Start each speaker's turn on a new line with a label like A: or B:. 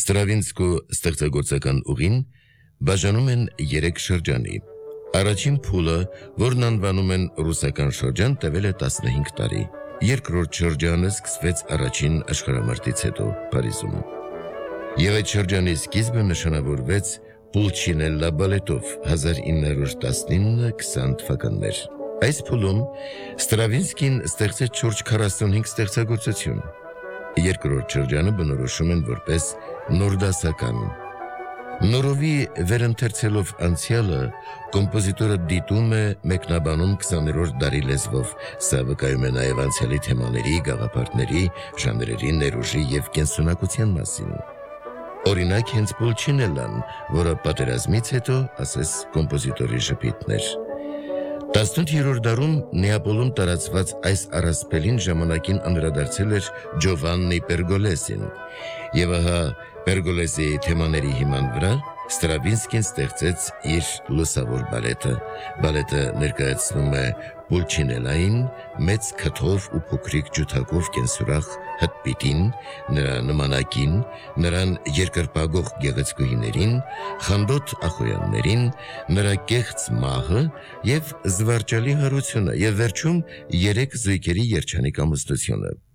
A: Ստրավինսկու ստեղծագործական ուղին բաժանում են 3 շրջանի։ Առաջին փուլը, որն անվանում են ռուսական շրջան, տևել է 15 տարի։ Երկրորդ շրջանը սկսվեց առաջին աշխարհամարտից հետո Փարիզում։ Եվ այդ շրջանի սկիզբը նշանավորվեց Պուլչինելլա բալետով 1919-20 թվականներ։ Այս փուլում Ստրավինսկին ստեղծեց շուրջ 45 ստեղծագործություն։ Երկրորդ շրջանը բնորոշում են որպես նորդասական։ Նորովի վերընթերցելով անցյալը, կոմպոզիտորը դիտում է մեկնաբանում 20-րդ դարի լեզվով, սա վկայում է նաև անցյալի թեմաների, գաղափարների, ժանրերի, ներուժի և կենսունակության մասին։ Օրինակ հենց Պուլչինելլան, որը պատերազմից հետո, ասես կոմպոզիտորի ժպիտն էր։ 18-րդ դարում Նեապոլում տարածված այս առասպելին ժամանակին անդրադարձել էր Ջովաննի Պերգոլեսին, և ահա Պերգոլեսի թեմաների հիման վրա Ստրավինսկին ստեղծեց իր լուսավոր բալետը։ Բալետը ներկայացնում է Պուլչինելլային մեծ քթով ու փոքրիկ ջութակով կենսուրախ հտպիտին, նրա նմանակին, նրան երկրպագող գեղեցկուհիներին, խանդոտ ախոյաններին, նրա կեղծ մահը և զվարճալի հարությունը, և վերջում 3 զույգերի երջանիկ ամուսնությունը։